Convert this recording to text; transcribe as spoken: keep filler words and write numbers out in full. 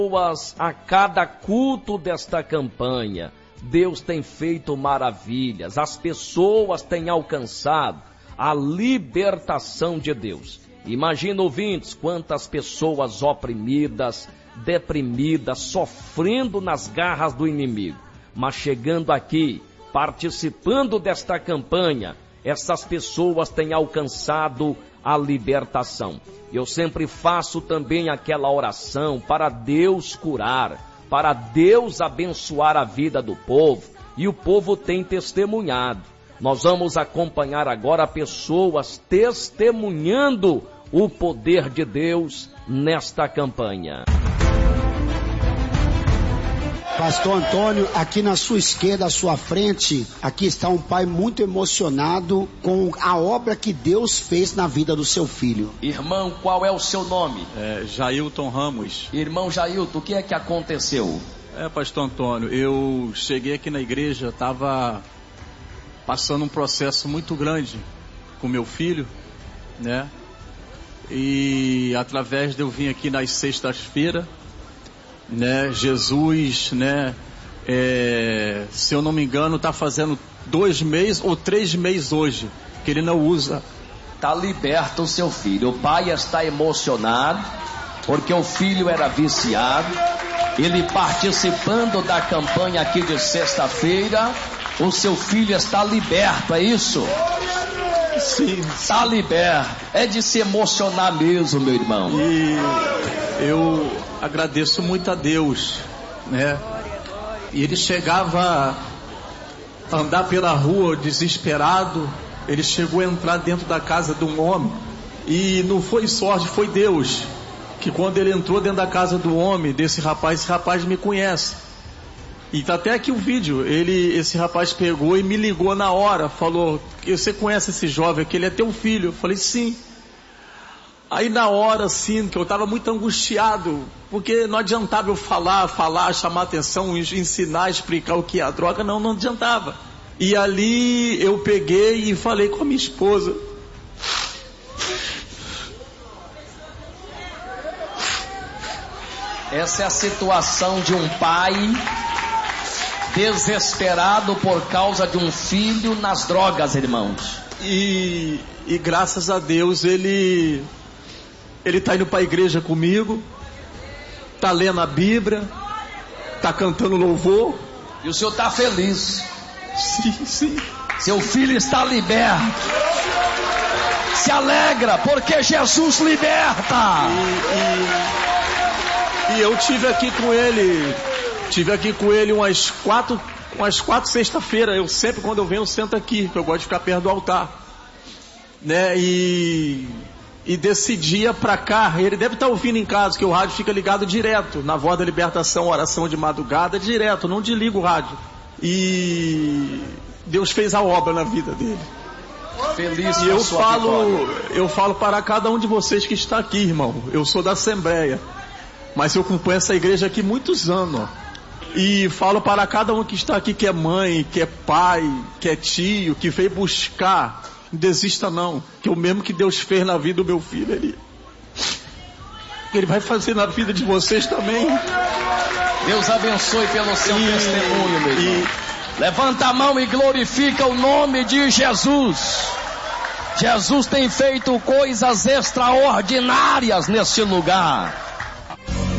A cada culto desta campanha, Deus tem feito maravilhas, as pessoas têm alcançado a libertação de Deus. Imagina, ouvintes, quantas pessoas oprimidas, deprimidas, sofrendo nas garras do inimigo, mas chegando aqui, participando desta campanha, essas pessoas têm alcançado a libertação. Eu sempre faço também aquela oração para Deus curar, para Deus abençoar a vida do povo, e o povo tem testemunhado. Nós vamos acompanhar agora pessoas testemunhando o poder de Deus nesta campanha. Pastor Antônio, aqui na sua esquerda, à sua frente, aqui está um pai muito emocionado com a obra que Deus fez na vida do seu filho. Irmão, qual é o seu nome? É, Jailton Ramos. Irmão Jailton, o que é que aconteceu? É, Pastor Antônio, eu cheguei aqui na igreja, estava passando um processo muito grande com meu filho, né? E através de eu vir aqui nas sextas-feiras, né, Jesus, né, é, se eu não me engano, está fazendo dois meses ou três meses hoje, que ele não usa. Está liberto o seu filho. O pai está emocionado, porque o filho era viciado. Ele participando da campanha aqui de sexta-feira, o seu filho está liberto, é isso? Sim. Está liberto. É de se emocionar mesmo, meu irmão. E eu agradeço muito a Deus, né? E ele chegava a andar pela rua desesperado. Ele chegou a entrar dentro da casa de um homem, e não foi sorte, foi Deus, que quando ele entrou dentro da casa do homem, desse rapaz, esse rapaz me conhece. E tá até aqui o vídeo, ele, esse rapaz pegou e me ligou na hora, falou: você conhece esse jovem aqui, ele é teu filho? Eu falei: sim. Aí na hora, assim, que eu estava muito angustiado, porque não adiantava eu falar, falar, chamar atenção, ensinar, explicar o que é a droga, não, não adiantava. E ali eu peguei e falei com a minha esposa. Essa é a situação de um pai desesperado por causa de um filho nas drogas, irmãos. E, e graças a Deus ele... Ele está indo para a igreja comigo, está lendo a Bíblia, está cantando louvor. E o senhor está feliz? Sim, sim. Seu filho está liberto. Se alegra, porque Jesus liberta. E, e, e eu tive aqui com ele, tive aqui com ele umas quatro, umas quatro sexta-feira. Eu sempre, quando eu venho, eu sento aqui, porque eu gosto de ficar perto do altar, né? E... E desse dia pra cá, ele deve estar ouvindo em casa, que o rádio fica ligado direto, na Voz da Libertação, oração de madrugada, direto, não desliga o rádio. E Deus fez a obra na vida dele. Feliz e eu falo, eu falo para cada um de vocês que está aqui, irmão. Eu sou da Assembleia, mas eu acompanho essa igreja aqui há muitos anos. Ó. E falo para cada um que está aqui, que é mãe, que é pai, que é tio, que veio buscar. Não desista não, que o mesmo que Deus fez na vida do meu filho, Ele, ele vai fazer na vida de vocês também. Deus abençoe pelo seu e, testemunho, meu irmão. E... Levanta a mão e glorifica o nome de Jesus. Jesus tem feito coisas extraordinárias neste lugar.